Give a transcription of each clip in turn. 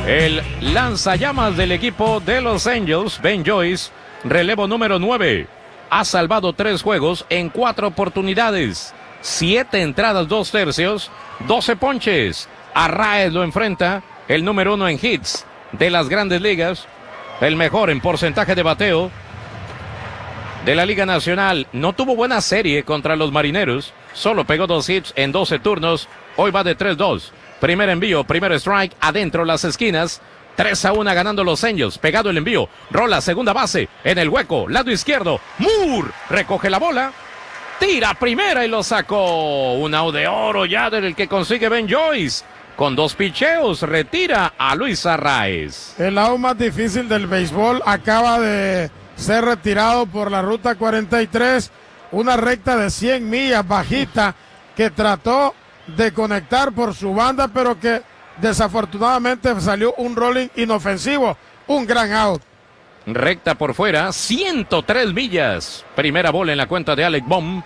El lanzallamas del equipo de Los Angels, Ben Joyce, relevo número 9. Ha salvado 3 juegos en 4 oportunidades. 7 entradas, 2 tercios, 12 ponches. Arraez lo enfrenta, el número 1 en hits de las grandes ligas. El mejor en porcentaje de bateo de la Liga Nacional. No tuvo buena serie contra los Marineros. Solo pegó 2 hits en 12 turnos. Hoy va de 3-2. Primer envío, primer strike, adentro las esquinas. 3-1 ganando Los Angels. Pegado el envío. Rola segunda base. En el hueco, lado izquierdo. Moore recoge la bola. Tira primera y lo sacó. Un out de oro ya del que consigue Ben Joyce. Con 2 picheos retira a Luis Arraez. El out más difícil del béisbol acaba de ser retirado por la ruta 43. Una recta de 100 millas bajita que trató de conectar por su banda, pero que desafortunadamente salió un rolling inofensivo, un gran out. Recta por fuera, 103 millas. Primera bola en la cuenta de Alec Bohm.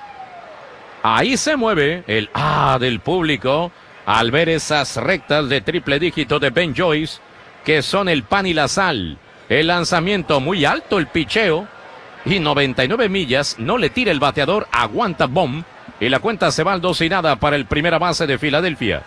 Ahí se mueve el del público al ver esas rectas de triple dígito de Ben Joyce, que son el pan y la sal. El lanzamiento muy alto, el picheo, y 99 millas, no le tira el bateador, aguanta Bohm. Y la cuenta se va al 2-0 para el primera base de Filadelfia.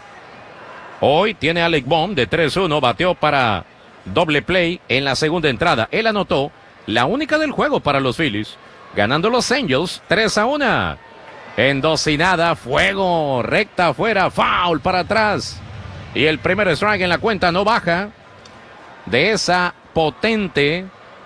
Hoy tiene Alec Bohm de 3-1, bateó para doble play en la segunda entrada. Él anotó la única del juego para los Phillies, ganando los Angels 3-1. En 2-0, fuego, recta afuera, foul para atrás. Y el primer strike en la cuenta no baja de esa potente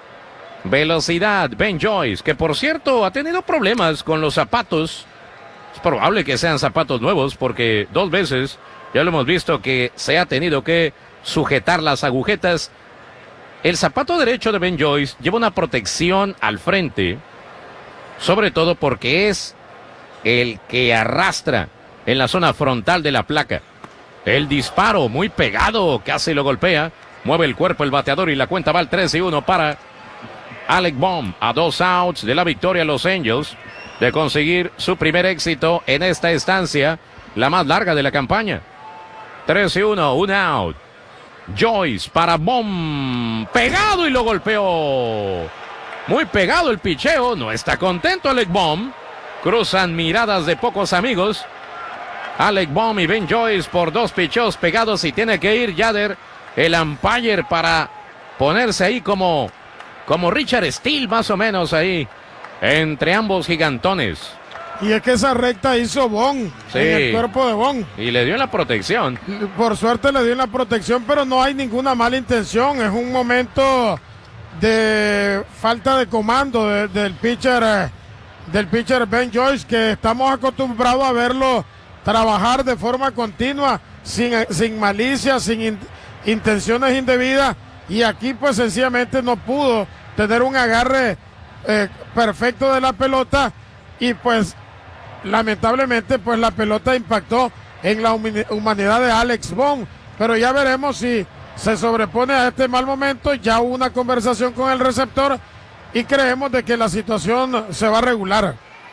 velocidad. Ben Joyce, que por cierto ha tenido problemas con los zapatos. Es probable que sean zapatos nuevos porque 2 veces ya lo hemos visto que se ha tenido que sujetar las agujetas. El zapato derecho de Ben Joyce lleva una protección al frente, sobre todo porque es el que arrastra en la zona frontal de la placa. El disparo muy pegado, casi lo golpea, mueve el cuerpo el bateador y la cuenta va al 3-1 para Alec Bohm. A 2 outs de la victoria Los Angels, de conseguir su primer éxito en esta estancia, la más larga de la campaña. 3-1, un out. Joyce para Bohm, pegado y lo golpeó. Muy pegado el picheo, no está contento Alec Bohm. Cruzan miradas de pocos amigos. Alec Bohm y Ben Joyce por 2 picheos pegados y tiene que ir Yader, el umpire, para ponerse ahí como Richard Steele más o menos ahí. Entre ambos gigantones. Y es que esa recta hizo Bohm, sí, en el cuerpo de Bohm. Y le dio la protección. Por suerte le dio la protección, pero no hay ninguna mala intención. Es un momento de falta de comando del pitcher Ben Joyce, que estamos acostumbrados a verlo trabajar de forma continua, sin malicia, sin intenciones indebidas. Y aquí pues sencillamente no pudo tener un agarre perfecto de la pelota y pues lamentablemente pues la pelota impactó en la humanidad de Alex Bohm, pero ya veremos si se sobrepone a este mal momento. Ya hubo una conversación con el receptor y creemos de que la situación se va a regular.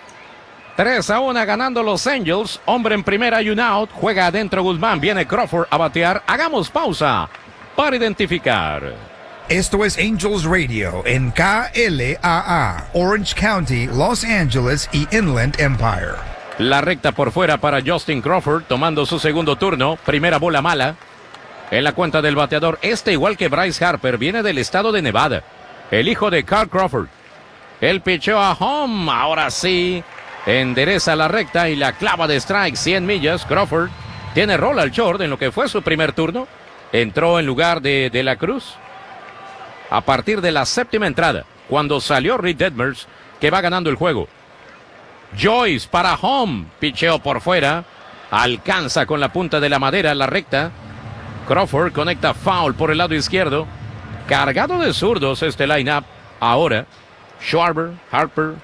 3-1 ganando Los Angels, hombre en primera y un out, juega adentro Guzmán, viene Crawford a batear. Hagamos pausa para identificar. Esto es Angels Radio en KLAA, Orange County, Los Angeles y Inland Empire. La recta por fuera para Justin Crawford, tomando su segundo turno. Primera bola mala en la cuenta del bateador. Igual que Bryce Harper, viene del estado de Nevada, el hijo de Carl Crawford. El picheo a home, ahora sí, endereza la recta y la clava de strike, 100 millas. Crawford tiene rol al short en lo que fue su primer turno. Entró en lugar de la Cruz a partir de la séptima entrada, cuando salió Reed Detmers, que va ganando el juego. Joyce para home, picheo por fuera, alcanza con la punta de la madera la recta. Crawford conecta foul por el lado izquierdo. Cargado de zurdos este line-up. Ahora, Schwarber, Harper,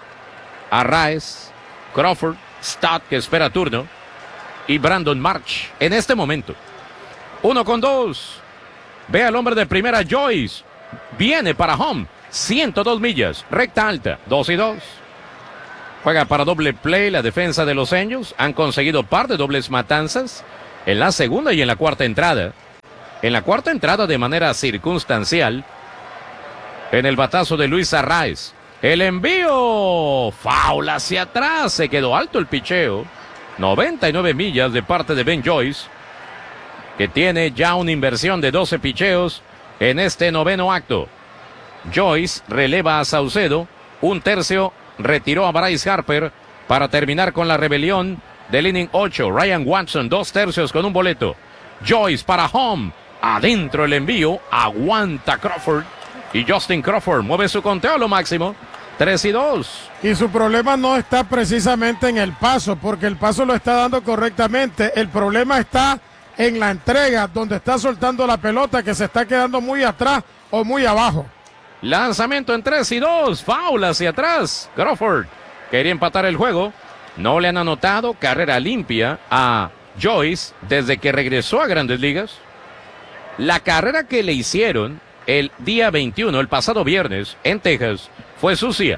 Arraez, Crawford, Stott, que espera turno, y Brandon March en este momento. 1-2. Ve al hombre de primera, Joyce. Viene para home. 102 millas. Recta alta. 2-2. Juega para doble play la defensa de los Angels. Han conseguido par de dobles matanzas en la segunda y en la cuarta entrada. En la cuarta entrada de manera circunstancial, en el batazo de Luis Arraez. El envío, foul hacia atrás, se quedó alto el picheo. 99 millas de parte de Ben Joyce, que tiene ya una inversión de 12 picheos en este noveno acto. Joyce releva a Saucedo, un tercio, retiró a Bryce Harper para terminar con la rebelión del inning 8. Ryan Watson, 2 tercios con un boleto. Joyce para home, adentro el envío, aguanta Crawford y Justin Crawford mueve su conteo a lo máximo. 3-2. Y su problema no está precisamente en el paso, porque el paso lo está dando correctamente. El problema está en la entrega, donde está soltando la pelota, que se está quedando muy atrás o muy abajo. Lanzamiento en 3-2, foul hacia atrás. Crawford quería empatar el juego. No le han anotado carrera limpia a Joyce desde que regresó a Grandes Ligas. La carrera que le hicieron el día 21, el pasado viernes, en Texas, fue sucia.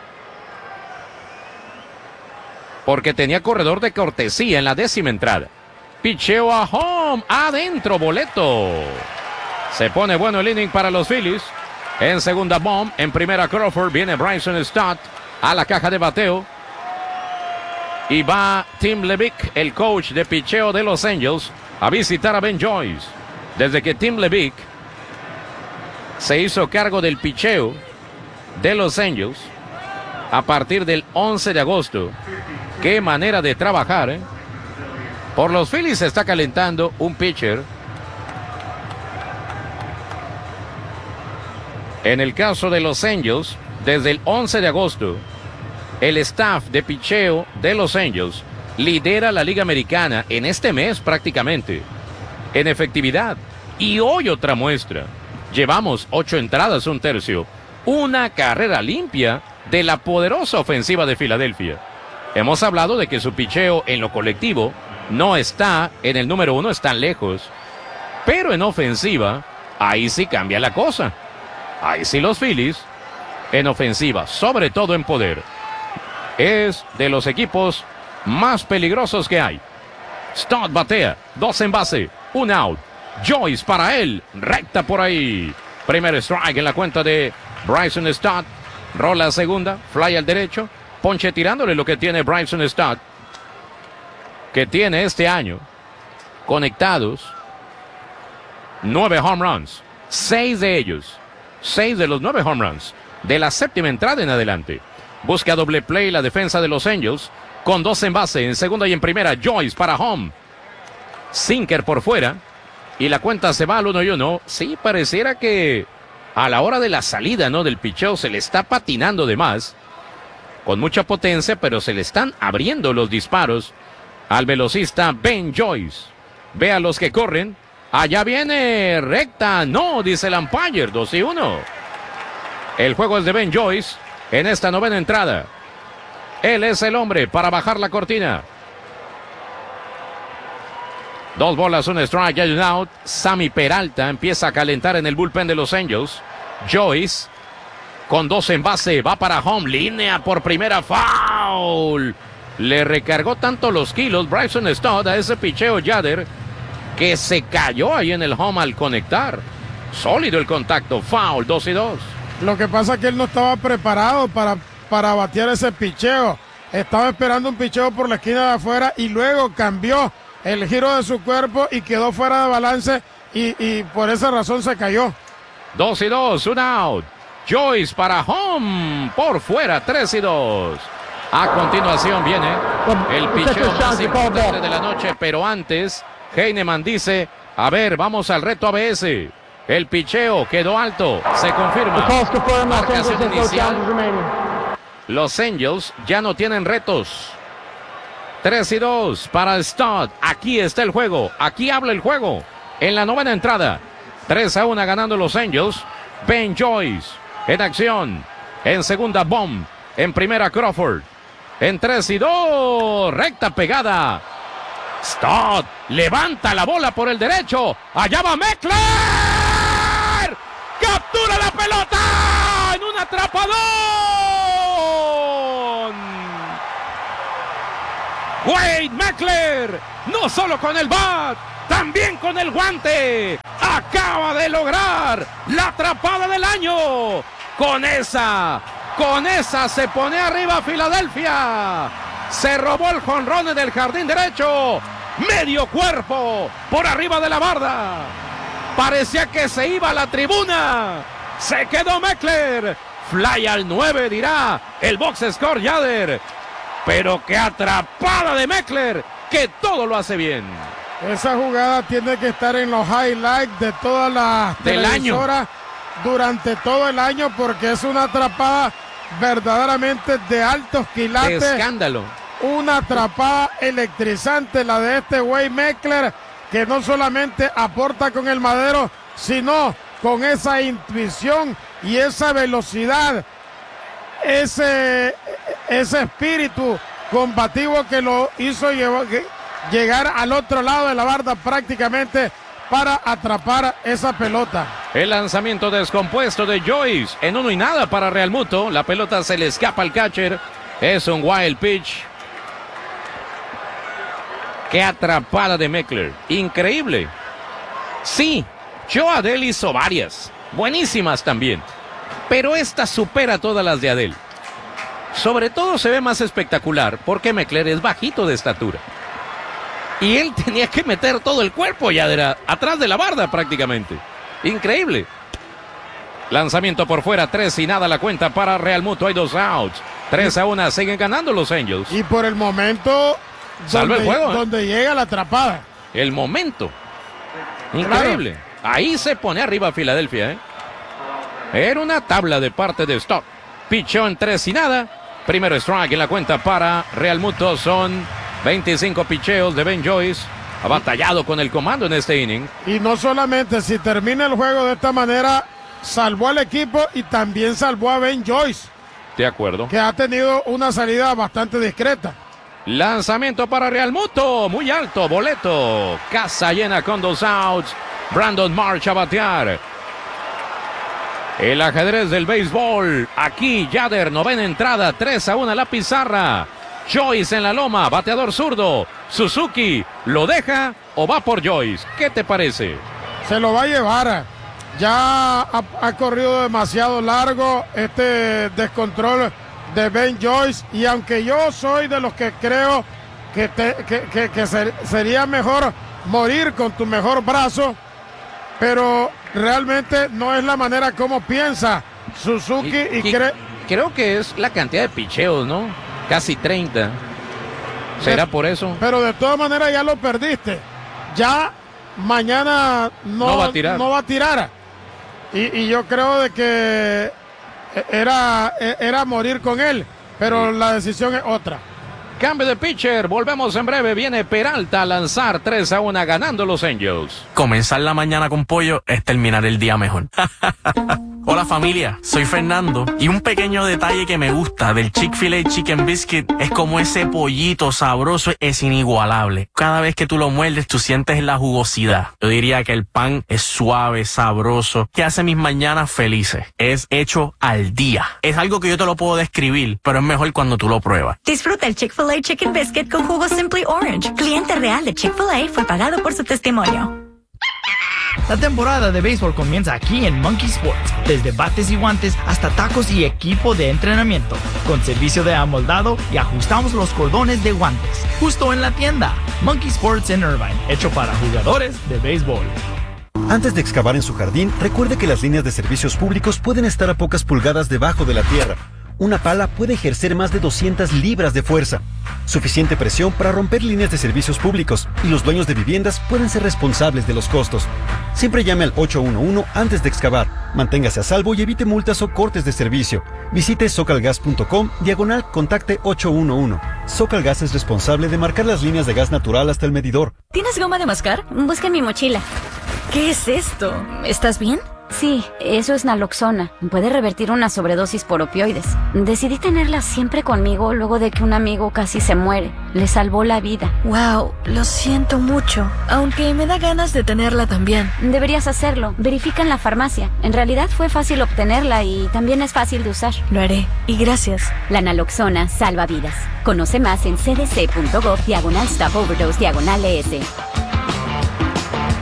Porque tenía corredor de cortesía en la 10ª entrada. Picheo a home, adentro, boleto. Se pone bueno el inning para los Phillies. En segunda bomb, en primera Crawford, viene Bryson Stott a la caja de bateo. Y va Tim Levick, el coach de picheo de Los Angels, a visitar a Ben Joyce. Desde que Tim Levick se hizo cargo del picheo de Los Angels a partir del 11 de agosto. Qué manera de trabajar, ¿eh? Por los Phillies se está calentando un pitcher. En el caso de Los Angels, desde el 11 de agosto, el staff de picheo de Los Angels lidera la Liga Americana en este mes prácticamente en efectividad. Y hoy otra muestra. Llevamos 8 entradas, un tercio. Una carrera limpia de la poderosa ofensiva de Filadelfia. Hemos hablado de que su picheo en lo colectivo no está en el número 1, están lejos. Pero en ofensiva, ahí sí cambia la cosa. Ahí sí los Phillies, en ofensiva, sobre todo en poder, es de los equipos más peligrosos que hay. Stott batea, 2 en base, 1 out. Joyce para él, recta por ahí. Primer strike en la cuenta de Bryson Stott. Rola a segunda, fly al derecho. Ponche tirándole lo que tiene Bryson Stott, que tiene este año conectados 9 home runs. 6 de ellos, 6 de los 9 home runs de la 7ª entrada en adelante. Busca doble play la defensa de Los Angels con 2 en base, en segunda y en primera. Joyce para home. Sinker por fuera. Y la cuenta se va al 1-1. Sí, pareciera que a la hora de la salida, ¿no?, del picheo se le está patinando de más. Con mucha potencia, pero se le están abriendo los disparos al velocista Ben Joyce. Ve a los que corren. Allá viene recta. No, dice el umpire. 2-1. El juego es de Ben Joyce en esta 9ª entrada. Él es el hombre para bajar la cortina. 2 bolas, 1 strike, hay un out. Sammy Peralta empieza a calentar en el bullpen de Los Angels. Joyce con 2 en base, va para home, línea por primera, foul. Le recargó tanto los kilos Bryson Stott a ese picheo Yader que se cayó ahí en el home al conectar. Sólido el contacto, foul, 2-2. Lo que pasa es que él no estaba preparado para batear ese picheo. Estaba esperando un picheo por la esquina de afuera y luego cambió el giro de su cuerpo y quedó fuera de balance y por esa razón se cayó. 2-2, un out. Joyce para home, por fuera, 3-2. A continuación viene el picheo más importante de la noche, pero antes, Heinemann dice, a ver, vamos al reto ABS. El picheo quedó alto, se confirma. Marcación inicial. Los Angels ya no tienen retos. 3-2 para Stott. Aquí está el juego. Aquí habla el juego. En la 9ª entrada. 3-1 ganando los Angels. Ben Joyce en acción. En segunda, bomb. En primera, Crawford. En 3-2. Recta pegada. Stott levanta la bola por el derecho. Allá va Meckler. Captura la pelota en un atrapadón. Wade Meckler, no solo con el bat, también con el guante. acaba de lograr la atrapada del año. Con esa se pone arriba Filadelfia. Se robó el jonrón en el jardín derecho. Medio cuerpo por arriba de la barda. Parecía que se iba a la tribuna. Se quedó Meckler. Fly al 9, dirá el box score Yader. Pero qué atrapada de Meckler, que todo lo hace bien. Esa jugada tiene que estar en los highlights de todas las televisoras durante todo el año, porque es una atrapada verdaderamente de altos quilates. De escándalo. Una atrapada electrizante la de este güey Meckler, que no solamente aporta con el madero, sino con esa intuición y esa velocidad, ese espíritu combativo que lo hizo llegar al otro lado de la barda prácticamente para atrapar esa pelota. El lanzamiento descompuesto de Joyce en 1-0 para Real Muto. La pelota se le escapa al catcher. Es un wild pitch. Qué atrapada de Meckler. Increíble. Sí, Joe Adell hizo varias. Buenísimas también. Pero esta supera todas las de Adell. Sobre todo se ve más espectacular porque Meckler es bajito de estatura. Y él tenía que meter todo el cuerpo ya atrás de la barda prácticamente. Increíble. Lanzamiento por fuera, 3-0 la cuenta para Real Muto. Hay 2 outs. 3-1, siguen ganando los Angels. Y por el momento, salva el juego, donde llega la atrapada. El momento. Increíble. Claro. Ahí se pone arriba Filadelfia. Era una tabla de parte de Stott. Pichó en 3-0. Primero strike en la cuenta para Real Muto. Son 25 picheos de Ben Joyce. Ha batallado con el comando en este inning. Y no solamente, si termina el juego de esta manera, salvó al equipo y también salvó a Ben Joyce. De acuerdo. Que ha tenido una salida bastante discreta. Lanzamiento para Real Muto. Muy alto, boleto. Casa llena con 2 outs. Brandon March a batear. El ajedrez del béisbol. Aquí Yader, novena entrada. 3-1 la pizarra. Joyce en la loma, bateador zurdo. Suzuki, ¿lo deja o va por Joyce? ¿Qué te parece? Se lo va a llevar. Ya ha corrido demasiado largo este descontrol de Ben Joyce. Y aunque yo soy de los que creo que sería mejor morir con tu mejor brazo, pero realmente no es la manera como piensa Suzuki. Creo que es la cantidad de picheos, ¿no? Casi 30. ¿Será por eso? Pero de todas maneras ya lo perdiste. Ya mañana no va a tirar. Y yo creo de que era morir con él. Pero sí, la decisión es otra. Cambio de pitcher. Volvemos en breve. Viene Peralta a lanzar 3-1 ganando los Angels. Comenzar la mañana con pollo es terminar el día mejor. Hola familia, soy Fernando y un pequeño detalle que me gusta del Chick-fil-A Chicken Biscuit es como ese pollito sabroso es inigualable. Cada vez que tú lo muerdes tú sientes la jugosidad. Yo diría que el pan es suave, sabroso, que hace mis mañanas felices. Es hecho al día. Es algo que yo te lo puedo describir, pero es mejor cuando tú lo pruebas. Disfruta el Chick-fil-A Chicken Biscuit con jugo Simply Orange. Cliente real de Chick-fil-A fue pagado por su testimonio. La temporada de béisbol comienza aquí en Monkey Sports, desde bates y guantes hasta tacos y equipo de entrenamiento, con servicio de amoldado y ajustamos los cordones de guantes, justo en la tienda. Monkey Sports en Irvine, hecho para jugadores de béisbol. Antes de excavar en su jardín, recuerde que las líneas de servicios públicos pueden estar a pocas pulgadas debajo de la tierra. Una pala puede ejercer más de 200 libras de fuerza, suficiente presión para romper líneas de servicios públicos, y los dueños de viviendas pueden ser responsables de los costos. Siempre llame al 811 antes de excavar. Manténgase a salvo y evite multas o cortes de servicio. Visite socalgas.com/contacte 811. Socalgas es responsable de marcar las líneas de gas natural hasta el medidor. ¿Tienes goma de mascar? Busca en mi mochila. ¿Qué es esto? ¿Estás bien? Sí, eso es naloxona. Puede revertir una sobredosis por opioides. Decidí tenerla siempre conmigo luego de que un amigo casi se muere. Le salvó la vida. Wow, lo siento mucho. Aunque me da ganas de tenerla también. Deberías hacerlo. Verifica en la farmacia. En realidad fue fácil obtenerla y también es fácil de usar. Lo haré. Y gracias. La naloxona salva vidas. Conoce más en cdc.gov/stop overdose/ES.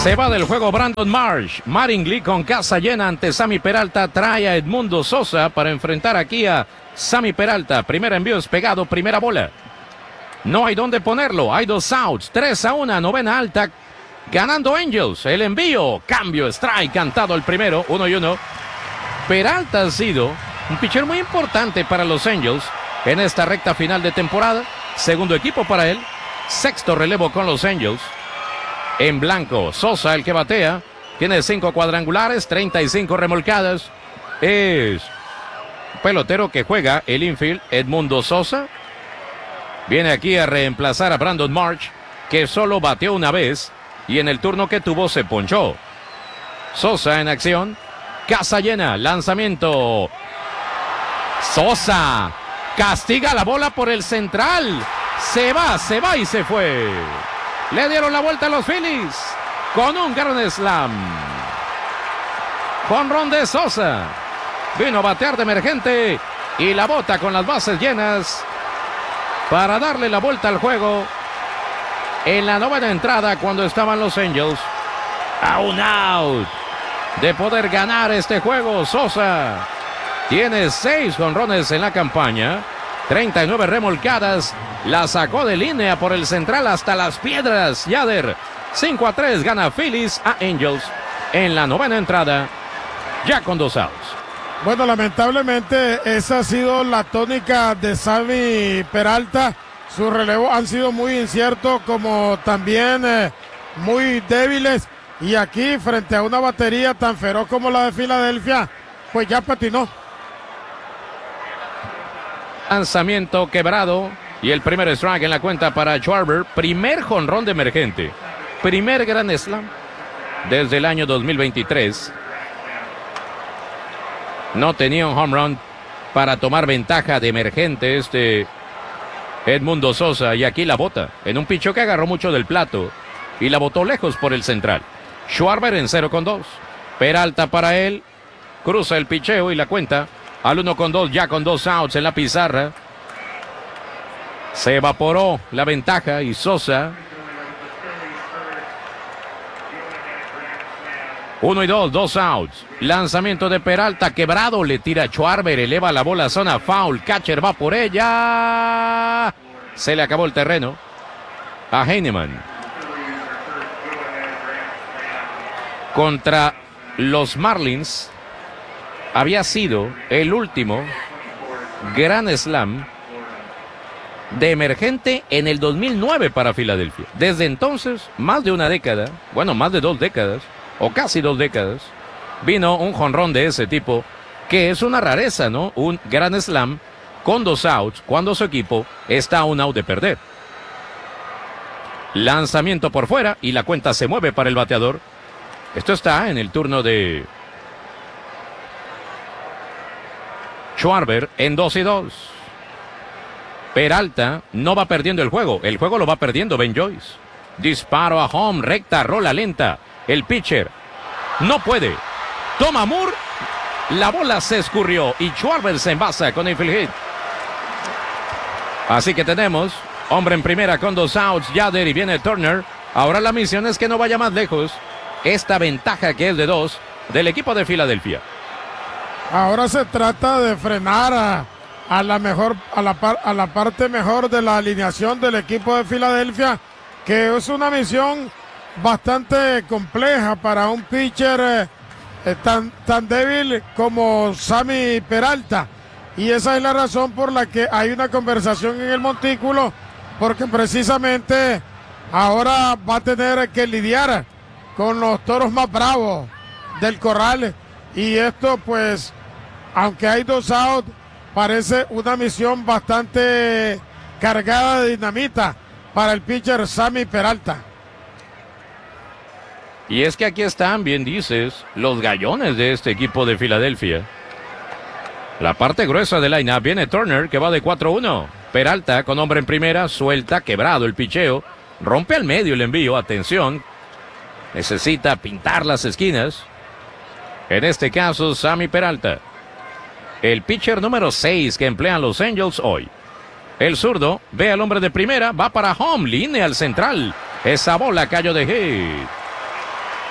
Se va del juego Brandon Marsh. Mattingly con casa llena ante Sammy Peralta. Trae a Edmundo Sosa para enfrentar aquí a Sammy Peralta. Primer envío es pegado, primera bola. No hay dónde ponerlo. Hay 2 outs. 3-1, novena alta. Ganando Angels. El envío. Cambio. Strike. Cantado el primero. 1-1. Peralta ha sido un pitcher muy importante para los Angels en esta recta final de temporada. Segundo equipo para él. Sexto relevo con los Angels. En blanco, Sosa, el que batea. Tiene 5 cuadrangulares, 35 remolcadas. Es pelotero que juega el infield, Edmundo Sosa. Viene aquí a reemplazar a Brandon Marsh, que solo bateó una vez y en el turno que tuvo se ponchó. Sosa en acción. Casa llena, lanzamiento. Sosa castiga la bola por el central. Se va y se fue. Le dieron la vuelta a los Phillies con un Grand Slam. Jonrón de Sosa. Vino a batear de emergente y la bota con las bases llenas para darle la vuelta al juego en la novena entrada cuando estaban los Angels a un out de poder ganar este juego. Sosa tiene 6 jonrones en la campaña, 39 remolcadas. La sacó de línea por el central hasta las piedras. Yader, 5-3 gana Phillies a Angels en la novena entrada, ya con 2 outs. Bueno, lamentablemente esa ha sido la tónica de Sammy Peralta. Sus relevos han sido muy inciertos, como también muy débiles. Y aquí, frente a una batería tan feroz como la de Filadelfia, pues ya patinó. Lanzamiento quebrado y el primer strike en la cuenta para Schwarber. Primer jonrón de emergente. Primer Grand Slam desde el año 2023. No tenía un home run para tomar ventaja de emergente Edmundo Sosa. Y aquí la bota en un picho que agarró mucho del plato y la botó lejos por el central. Schwarber en 0-2. Peralta para él. Cruza el picheo y la cuenta al 1-2, ya con 2 outs en la pizarra. Se evaporó la ventaja y Sosa. 1-2, 2 outs. Lanzamiento de Peralta quebrado. Le tira a Schwarber. Eleva la bola a zona foul. Catcher va por ella. Se le acabó el terreno a Heinemann. Contra los Marlins había sido el último Grand Slam de emergente en el 2009 para Filadelfia. Desde entonces, más de una década, bueno, más de 2 décadas, o casi 2 décadas, vino un jonrón de ese tipo, que es una rareza, ¿no? Un Grand Slam con 2 outs cuando su equipo está a un out de perder. Lanzamiento por fuera y la cuenta se mueve para el bateador. Esto está en el turno de Schwarber en 2-2. Peralta no va perdiendo el juego lo va perdiendo Ben Joyce. Disparo a home, recta, rola lenta. El pitcher no puede. Toma Moore, la bola se escurrió y Schwarber se envasa con el field hit. Así que tenemos hombre en primera con 2 outs, Yader, y viene Turner. Ahora la misión es que no vaya más lejos esta ventaja que es de 2 del equipo de Filadelfia. Ahora se trata de frenar a la parte mejor de la alineación del equipo de Filadelfia, que es una misión bastante compleja para un pitcher tan débil como Sammy Peralta. Y esa es la razón por la que hay una conversación en el montículo, porque precisamente ahora va a tener que lidiar con los toros más bravos del corral. Y esto, pues, aunque hay 2 outs, parece una misión bastante cargada de dinamita para el pitcher Sammy Peralta. Y es que aquí están, bien dices, los gallones de este equipo de Filadelfia. La parte gruesa del line-up. Viene Turner, que va de 4-1. Peralta con hombre en primera, suelta, quebrado el picheo. Rompe al medio el envío, atención. Necesita pintar las esquinas. En este caso, Sammy Peralta. El pitcher número 6 que emplean los Angels hoy. El zurdo ve al hombre de primera, va para home, línea al central. Esa bola cayó de hit.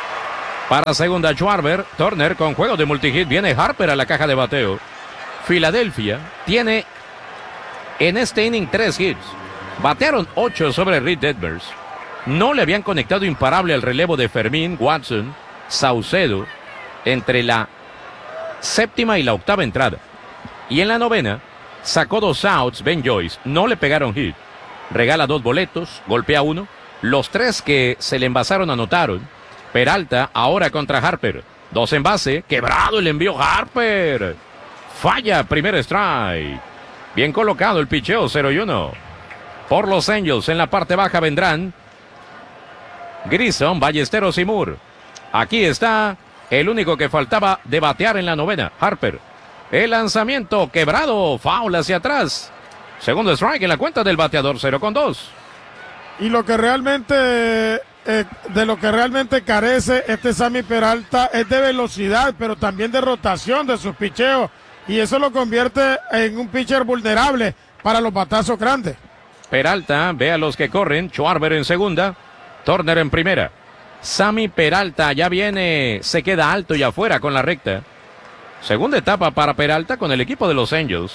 Para segunda, Schwarber. Turner con juego de multihit. Viene Harper a la caja de bateo. Filadelfia tiene en este inning 3 hits. Batearon 8 sobre Reed Detmers. No le habían conectado imparable al relevo de Fermín, Watson, Saucedo entre la séptima y la octava entrada. Y en la novena sacó 2 outs Ben Joyce. No le pegaron hit. Regala 2 boletos, golpea 1. Los 3 que se le envasaron anotaron. Peralta ahora contra Harper. 2 en base. Quebrado el envío Harper. Falla, primer strike. Bien colocado el picheo, 0-1. Por los Angels en la parte baja vendrán Grissom, Ballesteros y Moore. Aquí está el único que faltaba de batear en la novena, Harper. El lanzamiento quebrado, foul hacia atrás. Segundo strike en la cuenta del bateador, 0-2. Y lo que realmente, de lo que realmente carece este Sammy Peralta es de velocidad, pero también de rotación de sus picheos. Y eso lo convierte en un pitcher vulnerable para los batazos grandes. Peralta, ve a los que corren. Schwarber en segunda. Turner en primera. Sammy Peralta ya viene, se queda alto y afuera con la recta. Segunda etapa para Peralta con el equipo de los Angels.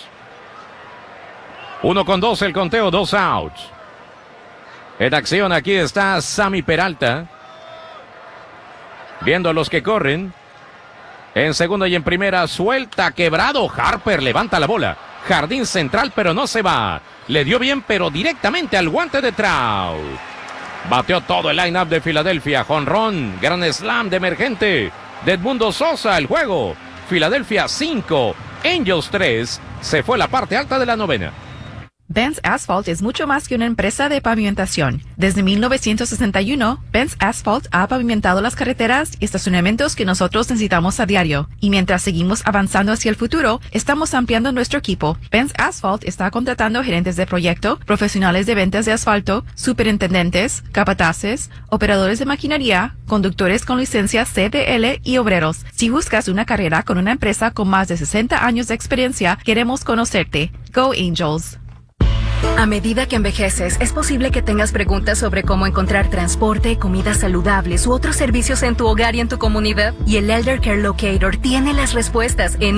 1-2 el conteo, 2 outs. En acción aquí está Sammy Peralta. Viendo a los que corren. En segunda y en primera, suelta, quebrado. Harper levanta la bola. Jardín central, pero no se va. Le dio bien, pero directamente al guante de Trout. Bateó todo el line-up de Filadelfia. Jonrón, gran slam de emergente de Edmundo Sosa. El juego, Filadelfia 5, Angels 3. Se fue la parte alta de la novena. Benz Asphalt es mucho más que una empresa de pavimentación. Desde 1961, Benz Asphalt ha pavimentado las carreteras y estacionamientos que nosotros necesitamos a diario. Y mientras seguimos avanzando hacia el futuro, estamos ampliando nuestro equipo. Benz Asphalt está contratando gerentes de proyecto, profesionales de ventas de asfalto, superintendentes, capataces, operadores de maquinaria, conductores con licencia CDL y obreros. Si buscas una carrera con una empresa con más de 60 años de experiencia, queremos conocerte. Go Angels! A medida que envejeces, es posible que tengas preguntas sobre cómo encontrar transporte, comidas saludables u otros servicios en tu hogar y en tu comunidad. Y el Elder Care Locator tiene las respuestas en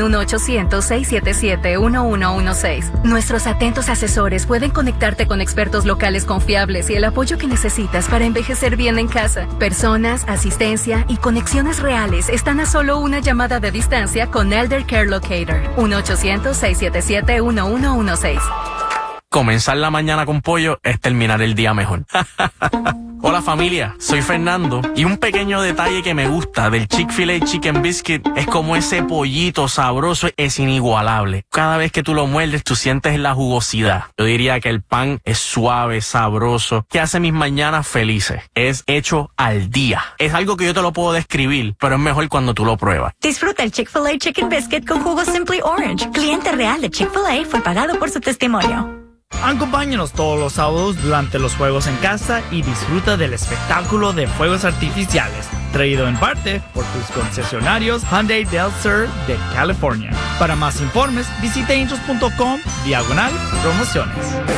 1-800-677-1116. Nuestros atentos asesores pueden conectarte con expertos locales confiables y el apoyo que necesitas para envejecer bien en casa. Personas, asistencia y conexiones reales están a solo una llamada de distancia con Elder Care Locator. 1-800-677-1116. Comenzar la mañana con pollo es terminar el día mejor. Hola familia, soy Fernando y un pequeño detalle que me gusta del Chick-fil-A Chicken Biscuit es como ese pollito sabroso es inigualable. Cada vez que tú lo muerdes tú sientes la jugosidad. Yo diría que el pan es suave, sabroso, que hace mis mañanas felices. Es hecho al día. Es algo que yo te lo puedo describir, pero es mejor cuando tú lo pruebas. Disfruta el Chick-fil-A Chicken Biscuit con jugo Simply Orange. Cliente real de Chick-fil-A fue pagado por su testimonio. Acompáñanos todos los sábados durante los juegos en casa y disfruta del espectáculo de fuegos artificiales, traído en parte por tus concesionarios Hyundai Del Sur de California. Para más informes, visita angels.com/promociones.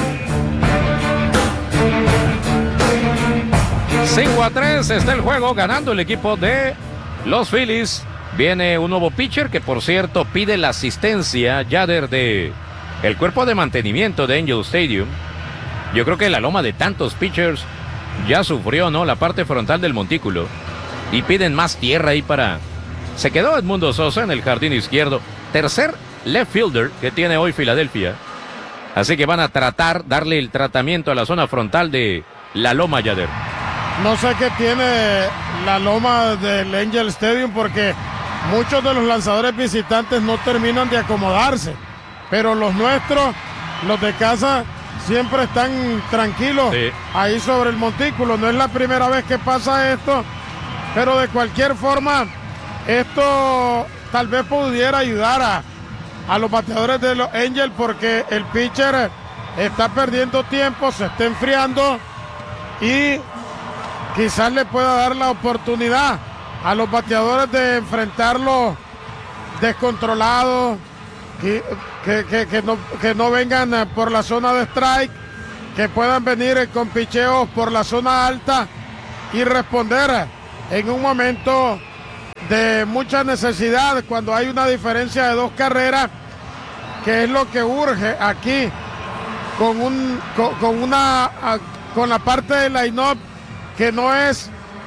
5-3 está el juego, ganando el equipo de los Phillies. Viene un nuevo pitcher que, por cierto, pide la asistencia, Yader, de el cuerpo de mantenimiento de Angel Stadium. Yo creo que la loma de tantos pitchers ya sufrió, ¿no?, la parte frontal del montículo. Y piden más tierra ahí para... Se quedó Edmundo Sosa en el jardín izquierdo. Tercer left fielder que tiene hoy Filadelfia. Así que van a tratar darle el tratamiento a la zona frontal de la loma, Yader. No sé qué tiene la loma del Angel Stadium porque muchos de los lanzadores visitantes no terminan de acomodarse. Pero los nuestros, los de casa, siempre están tranquilos ahí sobre el montículo. No es la primera vez que pasa esto, pero de cualquier forma, esto tal vez pudiera ayudar a los bateadores de los Angels porque el pitcher está perdiendo tiempo, se está enfriando y quizás le pueda dar la oportunidad a los bateadores de enfrentarlo descontrolados. Que no vengan por la zona de strike, que puedan venir con picheos por la zona alta y responder en un momento de mucha necesidad cuando hay una diferencia de 2 carreras, que es lo que urge aquí con la parte del line-up que no es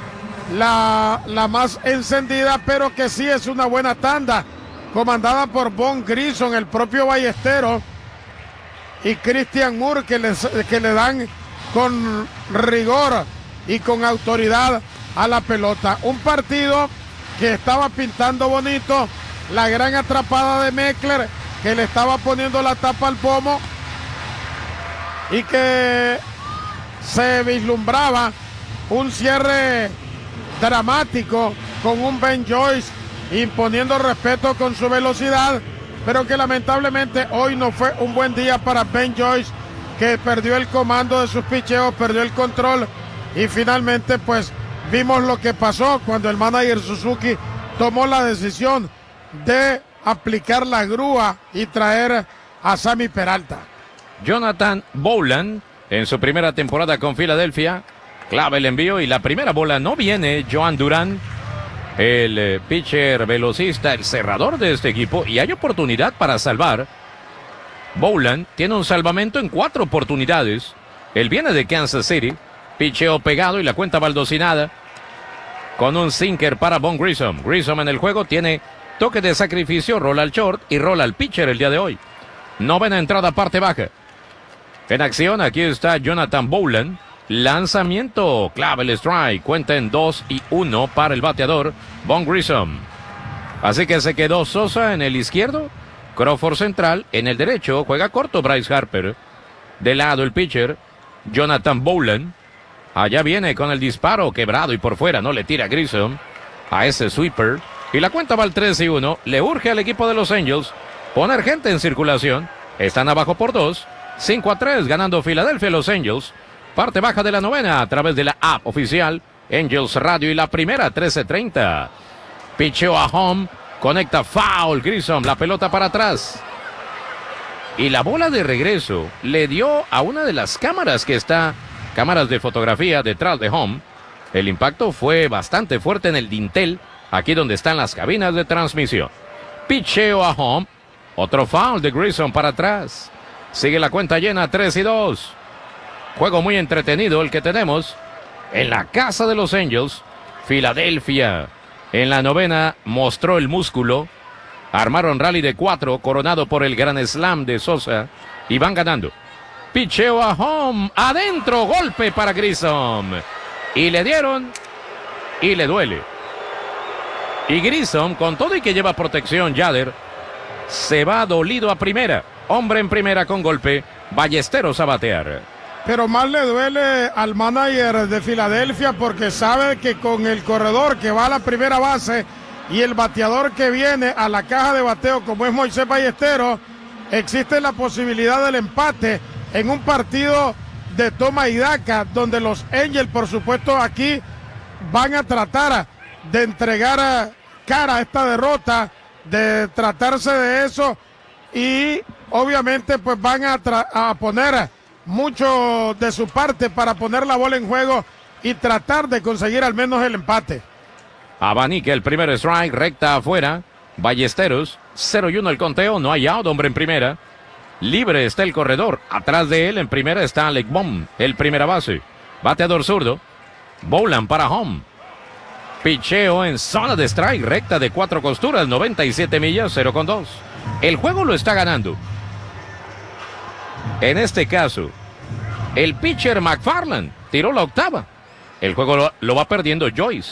la más encendida, pero que sí es una buena tanda, comandada por Von Grissom, el propio Ballesteros y Christian Moore, que le dan con rigor y con autoridad a la pelota. Un partido que estaba pintando bonito, la gran atrapada de Meckler, que le estaba poniendo la tapa al pomo y que se vislumbraba un cierre dramático con un Ben Joyce imponiendo respeto con su velocidad, pero que lamentablemente hoy no fue un buen día para Ben Joyce, que perdió el comando de sus picheos, perdió el control, y finalmente pues vimos lo que pasó cuando el manager Suzuki tomó la decisión de aplicar la grúa y traer a Sammy Peralta. Jonathan Bowlan, en su primera temporada con Filadelfia, clava el envío y la primera bola no viene. Joan Durán, el pitcher velocista, el cerrador de este equipo, y hay oportunidad para salvar. Bowlan tiene un salvamento en 4 oportunidades. Él viene de Kansas City, picheo pegado y la cuenta baldosinada con un sinker para Von Grissom. Grissom en el juego tiene toque de sacrificio, rola al short y rola al pitcher el día de hoy. Novena entrada, parte baja. En acción, aquí está Jonathan Bowlan. Lanzamiento, clave el strike. Cuenta en 2-1 para el bateador Von Grissom. Así que se quedó Sosa en el izquierdo, Crawford central, en el derecho juega corto Bryce Harper. De lado el pitcher, Jonathan Bowlan. Allá viene con el disparo quebrado y por fuera, no le tira Grissom a ese sweeper. Y la cuenta va al 3-1. Le urge al equipo de los Angels poner gente en circulación. Están abajo por 2. 5-3 ganando Filadelfia los Angels. Parte baja de la novena a través de la app oficial Angels Radio, y la primera 13:30. Picheo a home. Conecta foul Grissom. La pelota para atrás. Y la bola de regreso le dio a una de las cámaras que está, cámaras de fotografía detrás de home. El impacto fue bastante fuerte en el dintel, aquí donde están las cabinas de transmisión. Picheo a home. Otro foul de Grissom para atrás. Sigue la cuenta llena, 3-2. Juego muy entretenido el que tenemos en la casa de los Angels. Filadelfia en la novena mostró el músculo. Armaron rally de 4 coronado por el gran slam de Sosa y van ganando. Picheo a home, adentro, golpe para Grissom. Y le dieron y le duele. Y Grissom, con todo y que lleva protección, Yader, se va dolido a primera. Hombre en primera con golpe. Ballesteros a batear. Pero más le duele al manager de Filadelfia, porque sabe que con el corredor que va a la primera base y el bateador que viene a la caja de bateo como es Moisés Ballesteros, existe la posibilidad del empate en un partido de toma y daca, donde los Angels, por supuesto, aquí van a tratar de entregar cara a esta derrota, de tratarse de eso, y obviamente pues van a poner mucho de su parte para poner la bola en juego y tratar de conseguir al menos el empate. Abanica el primer strike, recta afuera. Ballesteros, 0-1 el conteo, no hay out, hombre en primera. Libre está el corredor, atrás de él en primera está Alec Bohm, el primera base. Bateador zurdo, Bowlan para home. Picheo en zona de strike, recta de 4 costuras, 97 millas, 0-2. El juego lo está ganando. En este caso, el pitcher McFarland tiró la octava. El juego lo va perdiendo Joyce.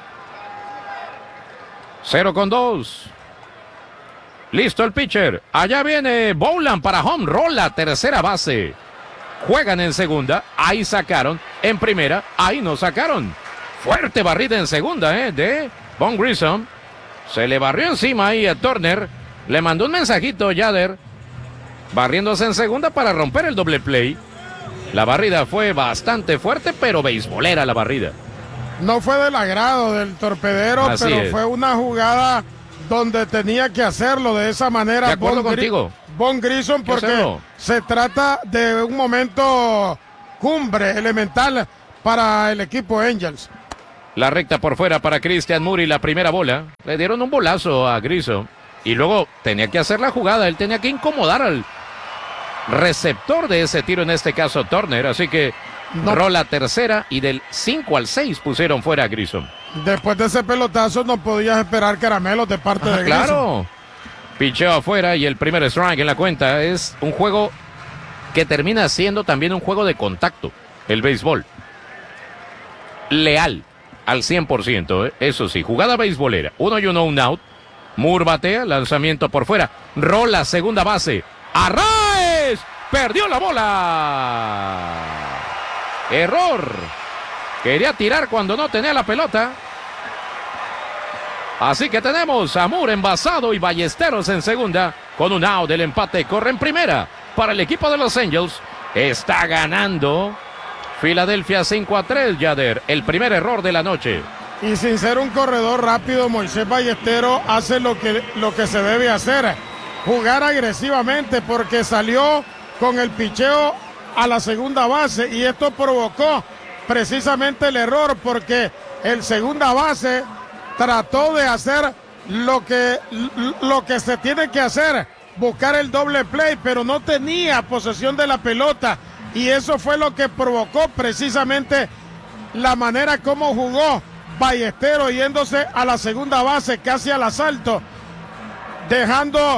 0-2. Listo el pitcher. Allá viene Bowlan para home. Rola tercera base. Juegan en segunda. Ahí sacaron. En primera. Ahí no sacaron. Fuerte barrida en segunda de Von Grissom. Se le barrió encima ahí a Turner. Le mandó un mensajito Yader. Barriéndose en segunda para romper el doble play. La barrida fue bastante fuerte, pero beisbolera la barrida. No fue del agrado del torpedero, Así pero es. fue una jugada donde tenía que hacerlo de esa manera. De acuerdo contigo. Von Grissom, porque se trata de un momento cumbre elemental para el equipo Angels. La recta por fuera para Christian Muri, la primera bola. Le dieron un bolazo a Grissom. Y luego tenía que hacer la jugada. Él tenía que incomodar al receptor de ese tiro, en este caso Turner. Así que rola tercera y del 5 al 6 pusieron fuera a Grissom. Después de ese pelotazo no podías esperar caramelos de parte de Grissom. Claro. Picheo afuera y el primer strike en la cuenta. Es un juego que termina siendo también un juego de contacto. El béisbol. Leal al 100%, eso sí, jugada beisbolera, 1-1, un out. Moore batea, lanzamiento por fuera, rola segunda base, Arraez, perdió la bola, error, quería tirar cuando no tenía la pelota, así que tenemos a Moore envasado y Ballesteros en segunda, con un out del empate, corre en primera para el equipo de Los Angels, está ganando Filadelfia 5-3, Yader, el primer error de la noche. Y sin ser un corredor rápido, Moisés Ballesteros hace lo que se debe hacer, jugar agresivamente, porque salió con el picheo a la segunda base y esto provocó precisamente el error, porque el segunda base trató de hacer lo que se tiene que hacer, buscar el doble play, pero no tenía posesión de la pelota. Y eso fue lo que provocó precisamente la manera como jugó Ballesteros, yéndose a la segunda base, casi al asalto, dejando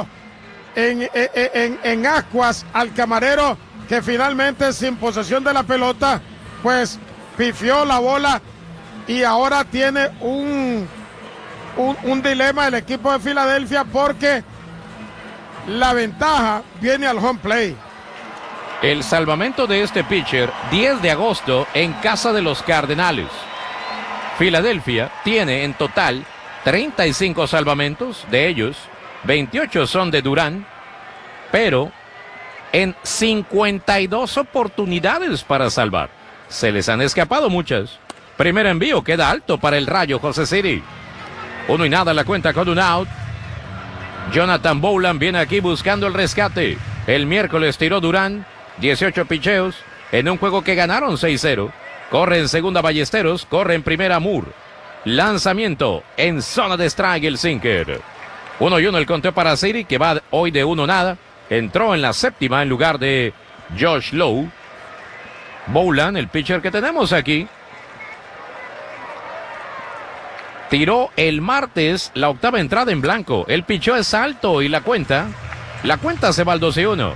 en ascuas al camarero, que finalmente, sin posesión de la pelota, pues pifió la bola y ahora tiene un dilema el equipo de Filadelfia, porque la ventaja viene al home play. El salvamento de este pitcher, 10 de agosto en casa de los Cardenales. Filadelfia tiene en total 35 salvamentos, de ellos 28 son de Durán, pero en 52 oportunidades para salvar. Se les han escapado muchas. Primer envío, queda alto para el Rayo José Siri. 1-0 la cuenta con un out. Jonathan Bowlan viene aquí buscando el rescate. El miércoles tiró Durán 18 picheos en un juego que ganaron 6-0. Corre en segunda Ballesteros, corre en primera Moore. Lanzamiento en zona de strike el sinker. 1-1 el conteo para Siri, que va hoy de 1-0. Entró en la séptima en lugar de Josh Lowe. Bowlan, el pitcher que tenemos aquí, tiró el martes la octava entrada en blanco. El picheo es alto y la cuenta se va al 2-1.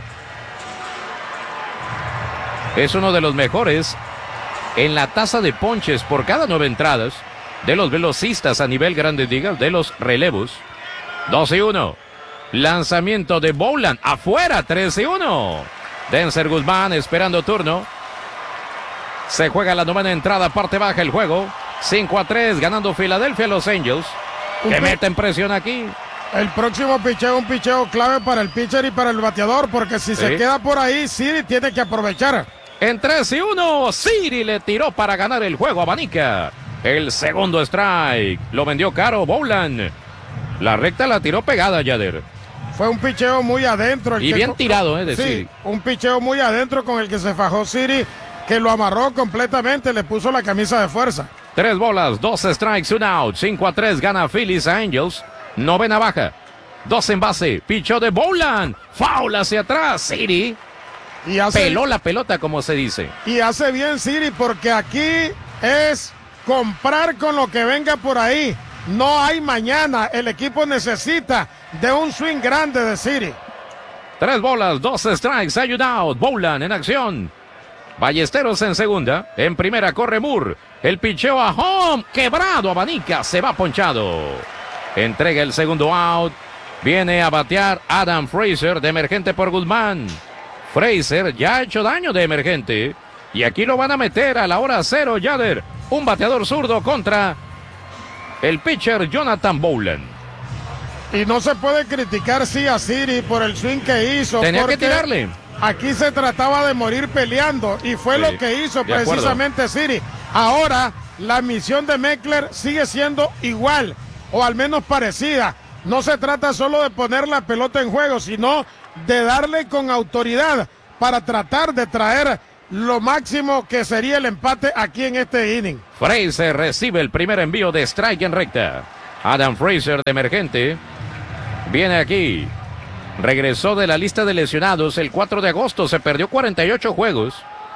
Es uno de los mejores en la tasa de ponches por cada 9 entradas de los velocistas a nivel Grandes Ligas, de los relevos. 2-1. Lanzamiento de Bowlan afuera, 3-1. Denzer Guzmán esperando turno. Se juega la novena entrada, parte baja el juego. 5-3, ganando Filadelfia, Los Angels, que meten presión aquí. El próximo picheo, un picheo clave para el pitcher y para el bateador, porque si se queda por ahí, Siri tiene que aprovechar. En 3-1, Siri le tiró para ganar el juego, abanica. El segundo strike, lo vendió caro Bowlan. La recta la tiró pegada, Yader. Fue un picheo muy adentro. Y bien tirado, de sí, Siri. Un picheo muy adentro con el que se fajó Siri, que lo amarró completamente, le puso la camisa de fuerza. 3 bolas, 2 strikes, 1 out. 5-3 gana Phillies a Angels. Novena baja. 2 en base. Pichó de Bowlan. Foul hacia atrás. Siri peló la pelota, como se dice. Y hace bien Siri, porque aquí es comprar con lo que venga por ahí. No hay mañana. El equipo necesita de un swing grande de Siri. 3 bolas, 2 strikes, hay un out. Bowlan en acción. Ballesteros en segunda. En primera corre Moore. El picheo a home. Quebrado, abanica. Se va ponchado. Entrega el segundo out. Viene a batear Adam Frazier de emergente por Guzmán. Frazier ya ha hecho daño de emergente. Y aquí lo van a meter a la hora 0, Yader. Un bateador zurdo contra el pitcher Jonathan Bowlan. Y no se puede criticar, sí, a Siri por el swing que hizo. Tenía que tirarle. Aquí se trataba de morir peleando y fue lo que hizo precisamente Siri. Ahora la misión de Meckler sigue siendo igual o al menos parecida. No se trata solo de poner la pelota en juego, sino de darle con autoridad para tratar de traer lo máximo que sería el empate aquí en este inning. Frazier recibe el primer envío de strike en recta. Adam Frazier de emergente viene aquí. Regresó de la lista de lesionados el 4 de agosto. Se perdió 48 juegos.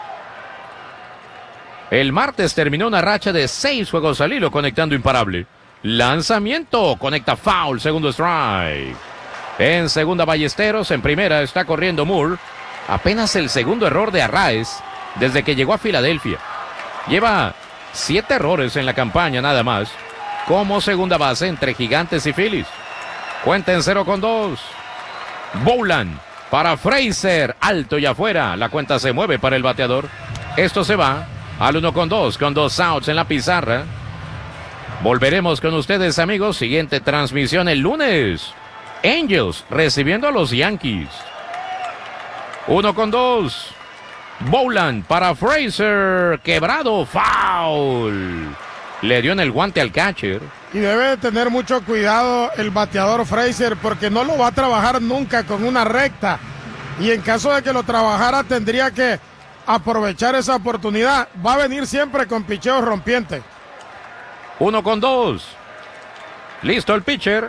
El martes terminó una racha de 6 juegos al hilo conectando imparable. Lanzamiento, conecta foul, segundo strike. En segunda Ballesteros, en primera está corriendo Moore. Apenas el segundo error de Arraez desde que llegó a Filadelfia. Lleva 7 errores en la campaña nada más. Como segunda base entre Gigantes y Phillies. Cuenta en 0-2. Bowlan para Frazier, alto y afuera. La cuenta se mueve para el bateador. Esto se va al 1-2 con 2 outs en la pizarra. Volveremos con ustedes, amigos. Siguiente transmisión el lunes. Angels recibiendo a los Yankees. 1-2. Bowlan para Frazier. Quebrado, foul. Le dio en el guante al catcher. Y debe de tener mucho cuidado el bateador Frazier porque no lo va a trabajar nunca con una recta. Y en caso de que lo trabajara tendría que aprovechar esa oportunidad. Va a venir siempre con picheos rompientes. 1-2. Listo el pitcher.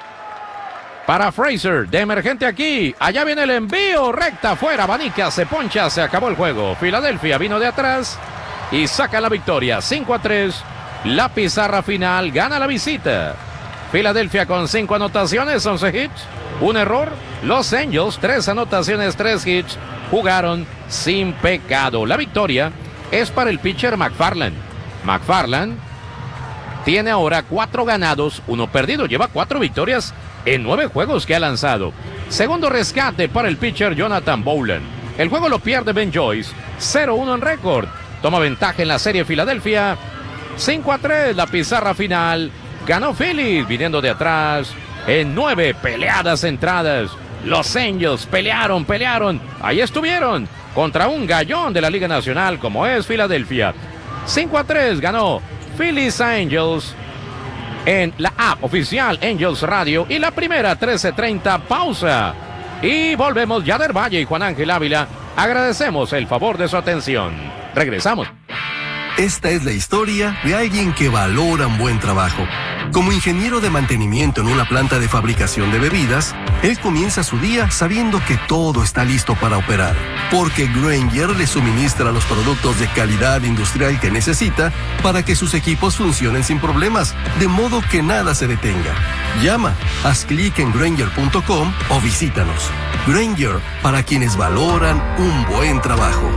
Para Frazier, de emergente aquí. Allá viene el envío, recta afuera, abanica, se poncha, se acabó el juego. Filadelfia vino de atrás y saca la victoria. 5-3. La pizarra final gana la visita. Filadelfia con 5 anotaciones, 11 hits, 1 error. Los Angels, 3 anotaciones, 3 hits. Jugaron sin pecado. La victoria es para el pitcher McFarland. McFarland tiene ahora 4 ganados, 1 perdido. Lleva 4 victorias en 9 juegos que ha lanzado. Segundo rescate para el pitcher Jonathan Bowlan. El juego lo pierde Ben Joyce. 0-1 en récord. Toma ventaja en la serie Filadelfia. 5-3 la pizarra final. Ganó Phillies viniendo de atrás en 9 peleadas entradas. Los Angels pelearon. Ahí estuvieron contra un gallón de la Liga Nacional como es Filadelfia. 5-3 ganó Phillies Angels en la app oficial Angels Radio. Y la primera 13:30 pausa. Y volvemos. Yader Valle y Juan Ángel Ávila. Agradecemos el favor de su atención. Regresamos. Esta es la historia de alguien que valora un buen trabajo. Como ingeniero de mantenimiento en una planta de fabricación de bebidas, él comienza su día sabiendo que todo está listo para operar, porque Grainger le suministra los productos de calidad industrial que necesita para que sus equipos funcionen sin problemas, de modo que nada se detenga. Llama, haz clic en Grainger.com o visítanos. Grainger, para quienes valoran un buen trabajo.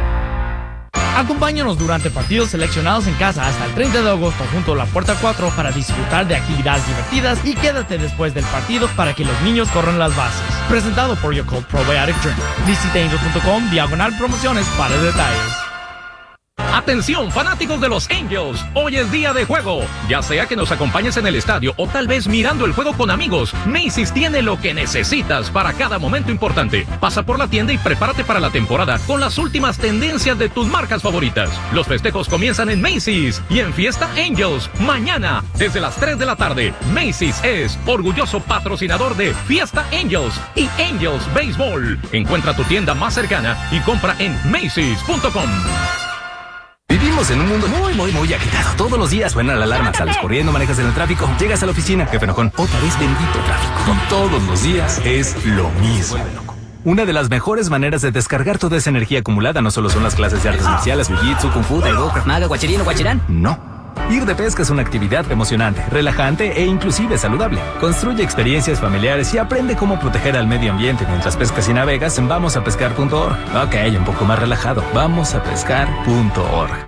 Acompáñanos durante partidos seleccionados en casa hasta el 30 de agosto junto a la Puerta 4 para disfrutar de actividades divertidas y quédate después del partido para que los niños corran las bases. Presentado por Yakult Probiotic Drink. Visita angels.com/promociones para detalles. Atención, fanáticos de los Angels, hoy es día de juego. Ya sea que nos acompañes en el estadio o tal vez mirando el juego con amigos, Macy's tiene lo que necesitas para cada momento importante. Pasa por la tienda y prepárate para la temporada con las últimas tendencias de tus marcas favoritas. Los festejos comienzan en Macy's y en Fiesta Angels, mañana desde las 3 de la tarde. Macy's es orgulloso patrocinador de Fiesta Angels y Angels Baseball. Encuentra tu tienda más cercana y compra en Macy's.com. Vivimos en un mundo muy agitado. Todos los días suena la alarma, sales corriendo, manejas en el tráfico, llegas a la oficina, jefe enojón, otra vez bendito tráfico. Y todos los días es lo mismo. Una de las mejores maneras de descargar toda esa energía acumulada no solo son las clases de artes marciales, jiu-jitsu, kung fu, taekwondo, krav maga, guachirín o guachirán. No. Ir de pesca es una actividad emocionante, relajante e inclusive saludable. Construye experiencias familiares y aprende cómo proteger al medio ambiente mientras pescas y navegas en vamosapescar.org. Ok, un poco más relajado. Vamosapescar.org.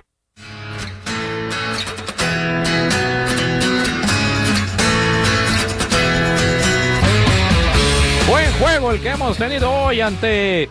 Buen juego el que hemos tenido hoy ante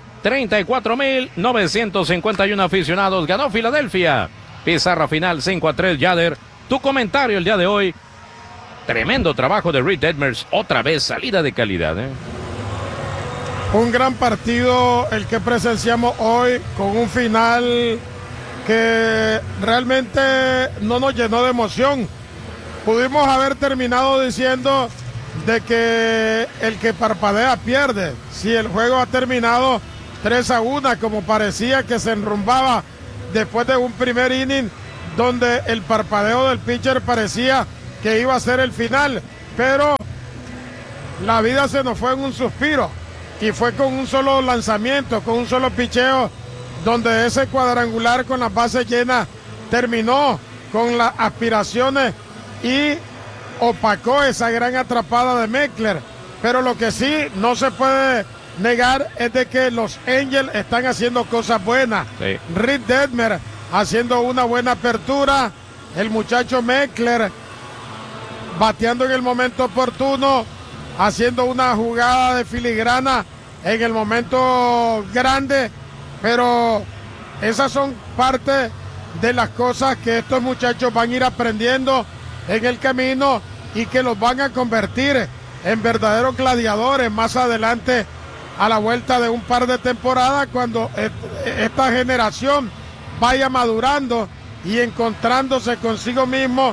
34,951 aficionados. Ganó Filadelfia. Pizarra final 5-3, Yader. Tu comentario el día de hoy. Tremendo trabajo de Reed Detmers. Otra vez salida de calidad. Un gran partido el que presenciamos hoy con un final que realmente no nos llenó de emoción. Pudimos haber terminado diciendo de que el que parpadea pierde. Si el juego ha terminado 3-1, como parecía que se enrumbaba después de un primer inning donde el parpadeo del pitcher parecía que iba a ser el final, pero la vida se nos fue en un suspiro y fue con un solo lanzamiento, con un solo picheo, donde ese cuadrangular con las bases llenas terminó con las aspiraciones y opacó esa gran atrapada de Meckler. Pero lo que sí no se puede negar es de que los Angels están haciendo cosas buenas. Sí. Reed Detmer haciendo una buena apertura, el muchacho Meckler bateando en el momento oportuno, haciendo una jugada de filigrana en el momento grande, pero esas son parte de las cosas que estos muchachos van a ir aprendiendo en el camino y que los van a convertir en verdaderos gladiadores más adelante a la vuelta de un par de temporadas, cuando esta generación vaya madurando y encontrándose consigo mismo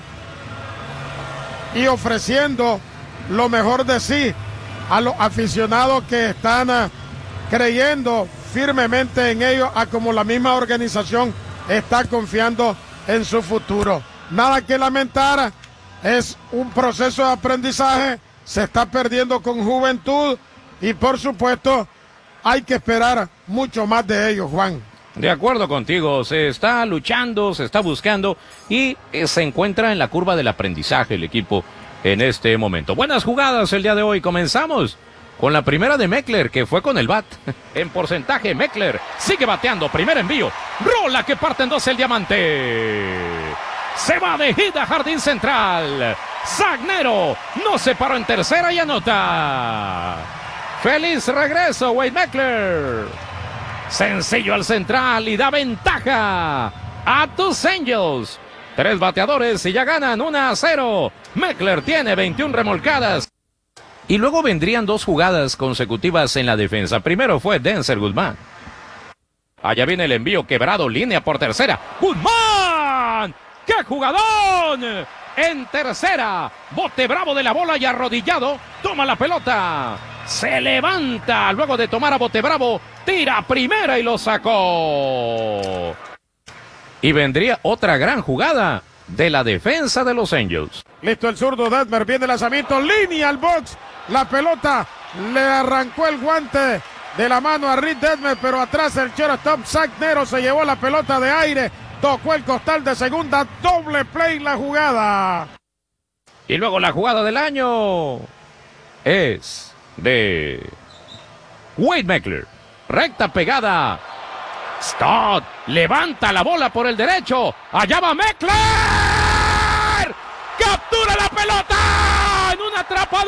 y ofreciendo lo mejor de sí a los aficionados que están creyendo firmemente en ellos, a como la misma organización está confiando en su futuro. Nada que lamentar, es un proceso de aprendizaje, se está perdiendo con juventud y por supuesto hay que esperar mucho más de ellos, Juan. De acuerdo contigo, se está luchando, se está buscando y se encuentra en la curva del aprendizaje el equipo en este momento. Buenas jugadas el día de hoy. Comenzamos con la primera de Meckler, que fue con el bat. En porcentaje, Meckler sigue bateando. Primer envío. Rola que parte en dos el diamante. Se va de hit a jardín central. Zagnero no se paró en tercera y anota. Feliz regreso, Wade Meckler. Sencillo al central y da ventaja a tus Angels. 3 bateadores y ya ganan 1-0. Meckler tiene 21 remolcadas. Y luego vendrían 2 jugadas consecutivas en la defensa. Primero fue Denzer Guzmán. Allá viene el envío quebrado, línea por tercera. ¡Guzmán! ¡Qué jugadón! En tercera, bote bravo de la bola y arrodillado, toma la pelota. Se levanta luego de tomar a bote bravo, tira a primera y lo sacó. Y vendría otra gran jugada de la defensa de los Angels. Listo el zurdo Detmer, viene el lanzamiento, línea al box. La pelota le arrancó el guante de la mano a Reed Detmer, pero atrás el shortstop Zagnero se llevó la pelota de aire, tocó el costal de segunda, doble play la jugada. Y luego la jugada del año es de Wade Meckler. Recta pegada. Stott levanta la bola por el derecho. Allá va Meckler. Captura la pelota en un atrapadón.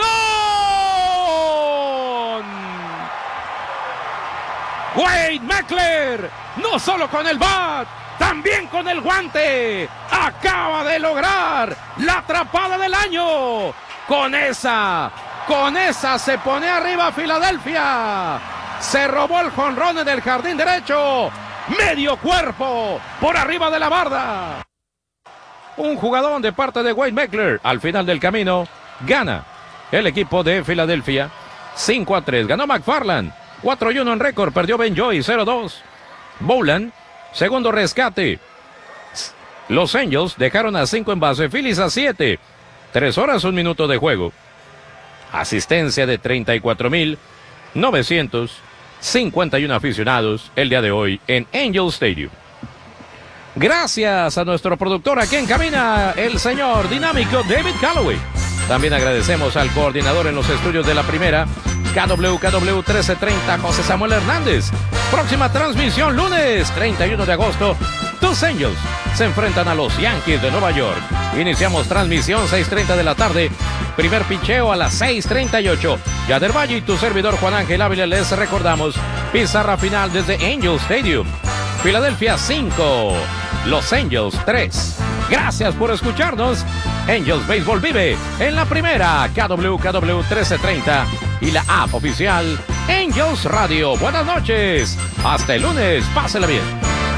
Wade Meckler, no solo con el bat, también con el guante, acaba de lograr la atrapada del año. Con esa se pone arriba Filadelfia. Se robó el jonrón del jardín derecho. Medio cuerpo por arriba de la barda. Un jugador de parte de Wade Meckler. Al final del camino gana el equipo de Filadelfia 5-3. Ganó McFarland 4-1 en récord. Perdió Ben Joy 0-2. Bowland, segundo rescate. Los Angels dejaron a 5 en base. Phillies a 7. 3 horas, 1 minuto de juego. Asistencia de 34,951 aficionados el día de hoy en Angel Stadium. Gracias a nuestro productor aquí en cabina, el señor dinámico David Calloway. También agradecemos al coordinador en los estudios de la primera, KWKW 1330, José Samuel Hernández. Próxima transmisión lunes 31 de agosto. Tus Angels se enfrentan a los Yankees de Nueva York. Iniciamos transmisión 6:30 de la tarde. Primer picheo a las 6:38. Yader Valle y tu servidor Juan Ángel Ávila les recordamos. Pizarra final desde Angel Stadium. Filadelfia 5. Los Angels 3. Gracias por escucharnos. Angels Baseball vive en la primera, KWKW 1330 y la app oficial Angels Radio. Buenas noches. Hasta el lunes. Pásela bien.